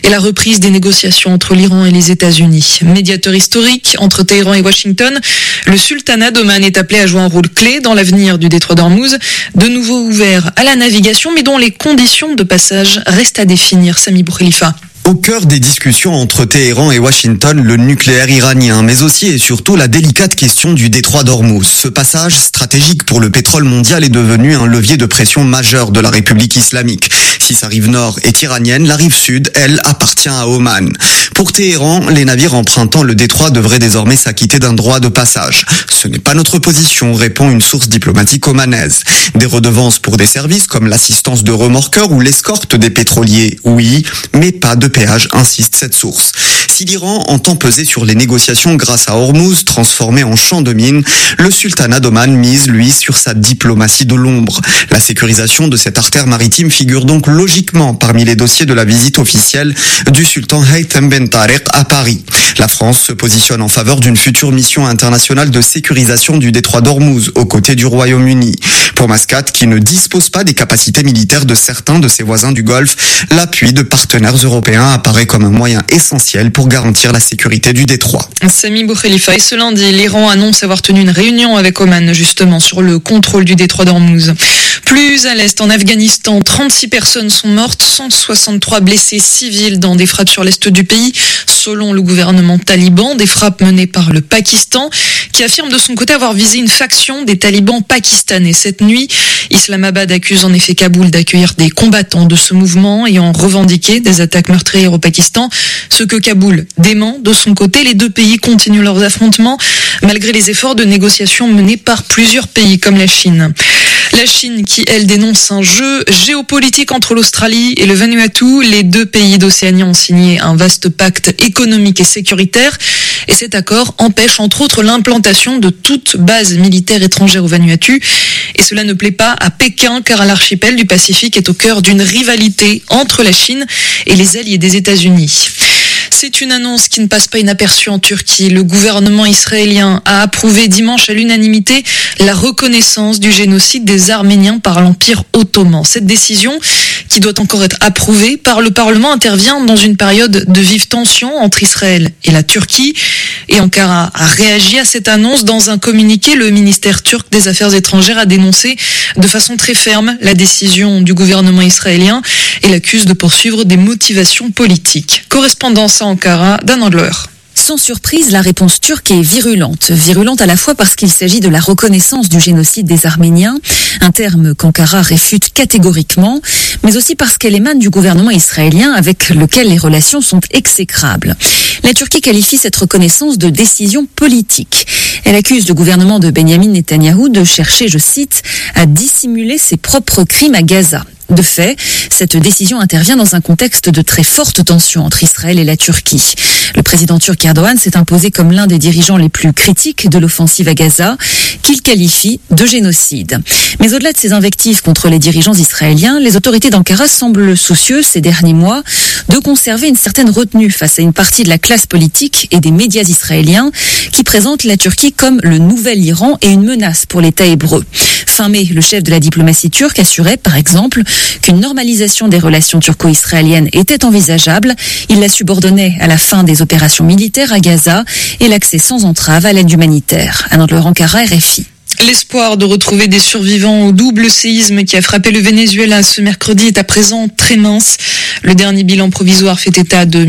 et la reprise des négociations entre l'Iran et les États-Unis. Médiateur historique entre Téhéran et Washington, le sultanat d'Oman est appelé à jouer un rôle clé dans l'avenir du détroit d'Ormuz, de nouveau ouvert à la navigation, mais dont les conditions de passage restent à définir. Sami Boukhelifa. Au cœur des discussions entre Téhéran et Washington, le nucléaire iranien, mais aussi et surtout la délicate question du détroit d'Ormuz. Ce passage stratégique pour le pétrole mondial est devenu un levier de pression majeur de la République islamique. Si sa rive nord est iranienne, la rive sud, elle, appartient à Oman. Pour Téhéran, les navires empruntant le détroit devraient désormais s'acquitter d'un droit de passage. Ce n'est pas notre position, répond une source diplomatique omanaise. Des redevances pour des services comme l'assistance de remorqueurs ou l'escorte des pétroliers, oui, mais pas de péage, insiste cette source. Si l'Iran entend peser sur les négociations grâce à Ormuz, transformé en champ de mine, le sultanat d'Oman mise, lui, sur sa diplomatie de l'ombre. La sécurisation de cette artère maritime figure donc logiquement parmi les dossiers de la visite officielle du sultan Haytham Ben Tareq à Paris. La France se positionne en faveur d'une future mission internationale de sécurisation du détroit d'Ormuz aux côtés du Royaume-Uni. Pour Mascate, qui ne dispose pas des capacités militaires de certains de ses voisins du Golfe, l'appui de partenaires européens apparaît comme un moyen essentiel pour garantir la sécurité du détroit. Sami Boukhelifa. Et ce lundi, l'Iran annonce avoir tenu une réunion avec Oman justement sur le contrôle du détroit d'Ormuz. Plus à l'est, en Afghanistan, 36 personnes sont mortes, 163 blessés civils dans des frappes sur l'est du pays, selon le gouvernement taliban, des frappes menées par le Pakistan, qui affirme de son côté avoir visé une faction des talibans pakistanais. Cette nuit, Islamabad accuse en effet Kaboul d'accueillir des combattants de ce mouvement ayant revendiqué des attaques meurtrières au Pakistan, ce que Kaboul dément de son côté. Les deux pays continuent leurs affrontements malgré les efforts de négociation menés par plusieurs pays comme la Chine. La Chine qui, elle, dénonce un jeu géopolitique entre l'Australie et le Vanuatu. Les deux pays d'Océanie ont signé un vaste pacte économique et sécuritaire. Et cet accord empêche entre autres l'implantation de toute base militaire étrangère au Vanuatu. Et cela ne plaît pas à Pékin car l'archipel du Pacifique est au cœur d'une rivalité entre la Chine et les alliés des États-Unis. C'est une annonce qui ne passe pas inaperçue en Turquie. Le gouvernement israélien a approuvé dimanche à l'unanimité la reconnaissance du génocide des Arméniens par l'Empire ottoman. Cette décision, qui doit encore être approuvée par le Parlement, intervient dans une période de vive tension entre Israël et la Turquie. Et Ankara a réagi à cette annonce. Dans un communiqué, le ministère turc des Affaires étrangères a dénoncé de façon très ferme la décision du gouvernement israélien et l'accuse de poursuivre des motivations politiques. Correspondance à Ankara, Dan Andler. Sans surprise, la réponse turque est virulente. Virulente à la fois parce qu'il s'agit de la reconnaissance du génocide des Arméniens, un terme qu'Ankara réfute catégoriquement, mais aussi parce qu'elle émane du gouvernement israélien avec lequel les relations sont exécrables. La Turquie qualifie cette reconnaissance de décision politique. Elle accuse le gouvernement de Benyamin Netanyahou de chercher, je cite, à dissimuler ses propres crimes à Gaza. De fait, cette décision intervient dans un contexte de très forte tension entre Israël et la Turquie. Le président turc Erdogan s'est imposé comme l'un des dirigeants les plus critiques de l'offensive à Gaza, qu'il qualifie de génocide. Mais au-delà de ces invectives contre les dirigeants israéliens, les autorités d'Ankara semblent soucieuses ces derniers mois de conserver une certaine retenue face à une partie de la classe politique et des médias israéliens qui présentent la Turquie comme le nouvel Iran et une menace pour l'État hébreu. Fin mai, le chef de la diplomatie turque assurait, par exemple, qu'une normalisation des relations turco-israéliennes était envisageable. Il la subordonnait à la fin des opérations militaires à Gaza et l'accès sans entrave à l'aide humanitaire. Anne-Laure Ankara, RFI. L'espoir de retrouver des survivants au double séisme qui a frappé le Venezuela ce mercredi est à présent très mince. Le dernier bilan provisoire fait état de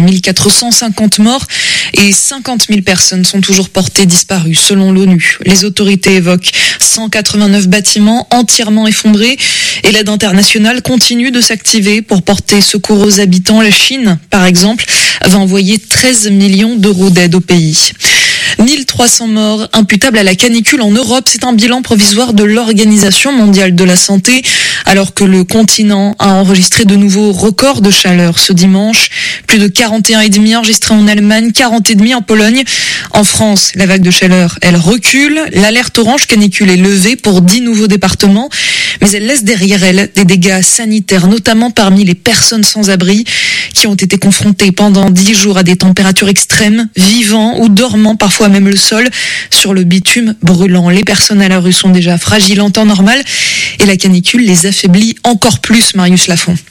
1450 morts et 50 000 personnes sont toujours portées disparues selon l'ONU. Les autorités évoquent 189 bâtiments entièrement effondrés et l'aide internationale continue de s'activer pour porter secours aux habitants. La Chine, par exemple, va envoyer 13 millions d'euros d'aide au pays. 1300 morts imputables à la canicule en Europe, c'est un bilan provisoire de l'Organisation mondiale de la santé, alors que le continent a enregistré de nouveaux records de chaleur ce dimanche. Plus de 41,5 enregistrés en Allemagne, 40,5 en Pologne. En France, la vague de chaleur, elle recule. L'alerte orange canicule est levée pour 10 nouveaux départements, mais elle laisse derrière elle des dégâts sanitaires, notamment parmi les personnes sans abri qui ont été confrontées pendant 10 jours à des températures extrêmes, vivant ou dormant parfois même le sol sur le bitume brûlant. Les personnes à la rue sont déjà fragiles en temps normal et la canicule les affaiblit encore plus, Marius Lafont.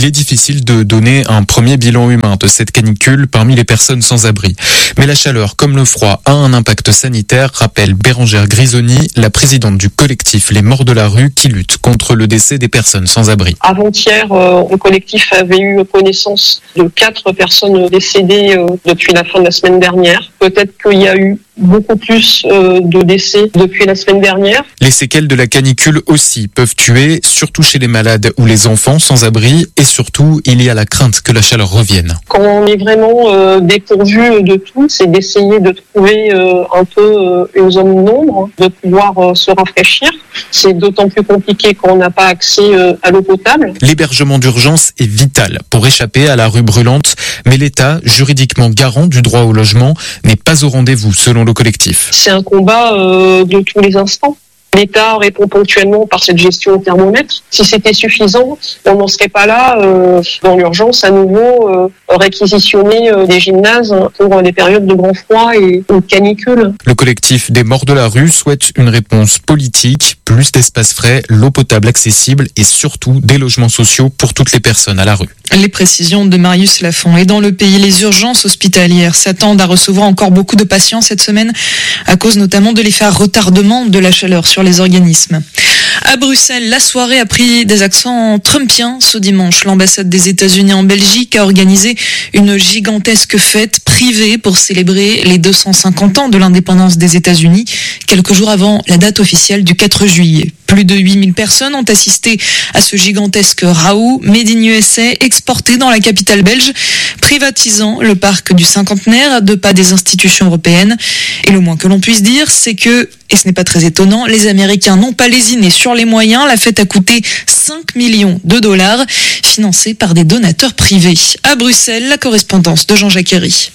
Il est difficile de donner un premier bilan humain de cette canicule parmi les personnes sans abri. Mais la chaleur, comme le froid, a un impact sanitaire, rappelle Bérangère Grisoni, la présidente du collectif Les Morts de la Rue qui lutte contre le décès des personnes sans abri. Avant-hier, le collectif avait eu connaissance de 4 personnes décédées depuis la fin de la semaine dernière. Peut-être qu'il y a eu beaucoup plus de décès depuis la semaine dernière. Les séquelles de la canicule aussi peuvent tuer, surtout chez les malades ou les enfants sans abri, et surtout, il y a la crainte que la chaleur revienne. Quand on est vraiment dépourvu de tout, c'est d'essayer de trouver un peu une zone d'ombre, de pouvoir se rafraîchir. C'est d'autant plus compliqué quand on n'a pas accès à l'eau potable. L'hébergement d'urgence est vital pour échapper à la rue brûlante, mais l'État, juridiquement garant du droit au logement, n'est pas au rendez-vous selon le collectif. C'est un combat de tous les instants. L'État répond ponctuellement par cette gestion au thermomètre. Si c'était suffisant, on n'en serait pas là dans l'urgence à nouveau réquisitionner des gymnases pour des périodes de grand froid et de canicule. Le collectif des Morts de la Rue souhaite une réponse politique, plus d'espaces frais, l'eau potable accessible et surtout des logements sociaux pour toutes les personnes à la rue. Les précisions de Marius Lafont. Et dans le pays, les urgences hospitalières s'attendent à recevoir encore beaucoup de patients cette semaine à cause notamment de l'effet retardement de la chaleur sur les organismes. À Bruxelles, la soirée a pris des accents trumpiens ce dimanche. L'ambassade des États-Unis en Belgique a organisé une gigantesque fête privée pour célébrer les 250 ans de l'indépendance des États-Unis, quelques jours avant la date officielle du 4 juillet. Plus de 8000 personnes ont assisté à ce gigantesque raout Made in USA exporté dans la capitale belge, privatisant le parc du cinquantenaire à 2 pas des institutions européennes. Et le moins que l'on puisse dire, c'est que, et ce n'est pas très étonnant, les Américains n'ont pas lésiné sur les moyens. La fête a coûté 5 millions de dollars, financée par des donateurs privés. À Bruxelles, la correspondance de Jean-Jacques Herry.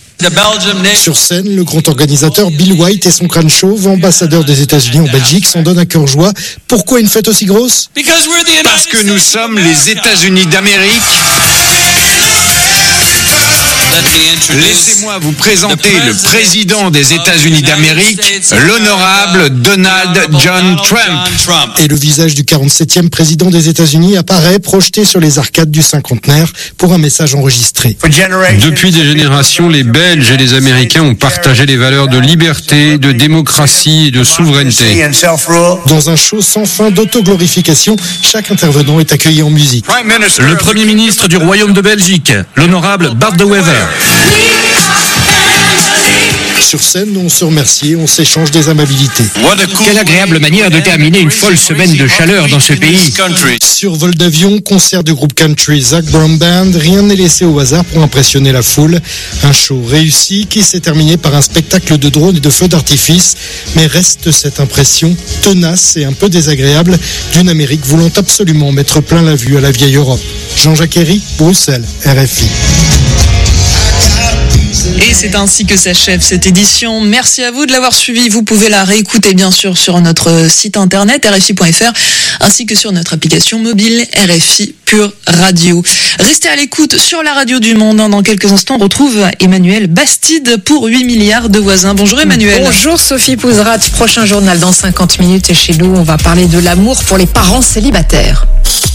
Sur scène, le grand organisateur Bill White et son crâne chauve, ambassadeur des États-Unis en Belgique, s'en donnent à cœur joie. Pourquoi une fête aussi grosse ? Parce que nous sommes les États-Unis d'Amérique. Laissez-moi vous présenter le président des États-Unis d'Amérique, l'honorable Donald John Trump. Et le visage du 47e président des États-Unis apparaît projeté sur les arcades du cinquantenaire pour un message enregistré. Depuis des générations, les Belges et les Américains ont partagé les valeurs de liberté, de démocratie et de souveraineté. Dans un show sans fin d'autoglorification, chaque intervenant est accueilli en musique. Le Premier ministre du Royaume de Belgique, l'honorable Bart de Wever. Sur scène, on se remercie, on s'échange des amabilités. Quelle agréable manière de terminer une folle semaine de chaleur dans ce pays. Survol d'avion, concert du groupe country Zac Brown Band, rien n'est laissé au hasard pour impressionner la foule. Un show réussi qui s'est terminé par un spectacle de drones et de feux d'artifice, mais reste cette impression tenace et un peu désagréable d'une Amérique voulant absolument mettre plein la vue à la vieille Europe. Jean-Jacques Herry, Bruxelles, RFI. Et c'est ainsi que s'achève cette édition. Merci à vous de l'avoir suivi. Vous pouvez la réécouter bien sûr sur notre site internet rfi.fr ainsi que sur notre application mobile RFI Pure Radio. Restez à l'écoute sur la radio du monde. Dans quelques instants, on retrouve Emmanuel Bastide pour 8 milliards de voisins. Bonjour Emmanuel. Bonjour Sophie Pouzrat. Prochain journal dans 50 minutes et chez nous, on va parler de l'amour pour les parents célibataires.